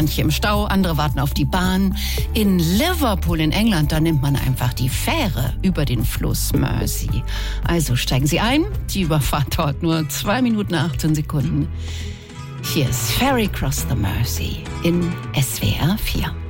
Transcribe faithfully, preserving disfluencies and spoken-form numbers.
manche im Stau, andere warten auf die Bahn. In Liverpool in England, da nimmt man einfach die Fähre über den Fluss Mersey. Also steigen Sie ein, die Überfahrt dauert nur zwei Minuten achtzehn Sekunden. Hier ist Ferry Cross the Mersey in S W R vier.